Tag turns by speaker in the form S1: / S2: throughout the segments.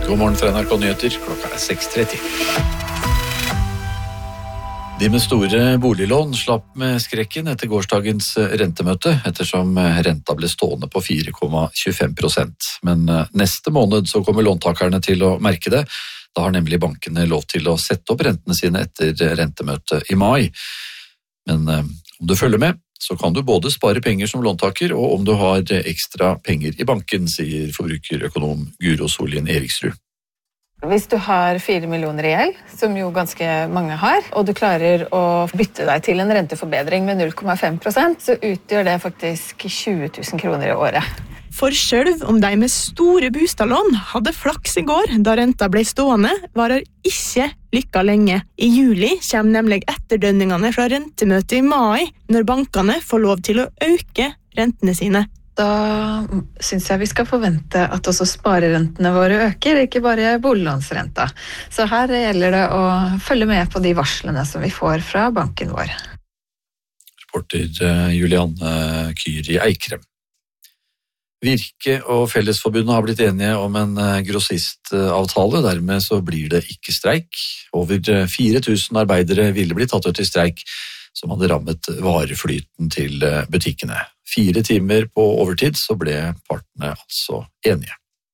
S1: God morgen fra NRK Nyheter, klokka 6:30. De med store boliglån slapp med skrekken etter gårsdagens rentemøte, ettersom renta ble stående på 4,25%. Men neste måned så kommer låntakerne til å merke det. Da har nemlig bankene lov til å sette opp rentene sine etter rentemøtet i mai. Men om du følger med, så kan du både spare penger som låntaker, og om du har ekstra penger i banken, sier forbrukerøkonom Guro Sollien Eriksrud.
S2: Hvis du har 4 millioner i gjeld, som jo ganske mange har, og du klarer å bytte deg til en renteforbedring med 0,5%, så utgjør det faktisk 20 000 kroner i året.
S3: For selv om de med store bostadlån hadde flaks i går da renta ble stående, varer ikke lykka lenge. I juli kommer nemlig etterdønningene fra rentemøtet i mai, når bankene får lov til å øke rentene sine.
S2: Da synes jeg vi skal forvente at også sparerentene våre øker, ikke bare boliglånsrenta. Så her gjelder det å følge med på de varslene som vi får fra banken vår.
S1: Reporter Julianne Kyri Eikrem. Virke og Fellesforbundet har blitt enige om en grossistavtale, dermed så blir det ikke streik. Over 4000 arbeidere ville blitt tatt ut i streik, som hadde rammet vareflyten til butikkene. 4 timer på overtid, så ble partene altså enige.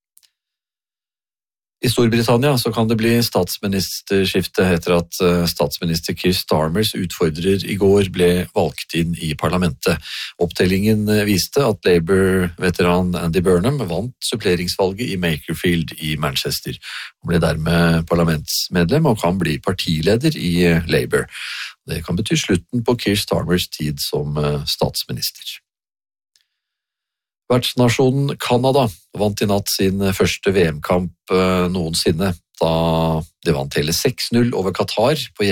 S1: I Storbritannia så kan det bli statsministerskifte etter at statsminister Keir Starmers utfordrer i går ble valgt inn i parlamentet. Opptellingen viste at Labour-veteran Andy Burnham vant suppleringsvalget i Makerfield i Manchester. Han ble dermed parlamentsmedlem og kan bli partileder i Labour. Det kan bety slutten på Keir Starmers tid som statsminister. Vertsnasjonen Canada vant i natt sin første VM-kamp noensinne, da de vant hele 6-0 over Qatar på